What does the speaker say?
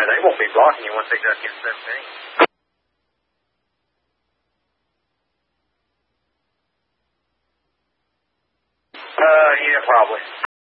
They won't be blocking you once they just get 17. Yeah, probably.